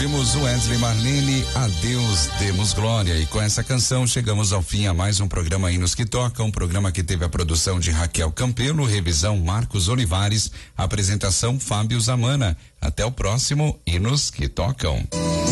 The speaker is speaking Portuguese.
Ouvimos o Wesley Marlene, A Deus Demos Glória, e com essa canção chegamos ao fim a mais um programa Hinos que Toca, um programa que teve a produção de Raquel Campelo, revisão Marcos Olivares, apresentação Fábio Zamana. Até o próximo Hinos que Tocam.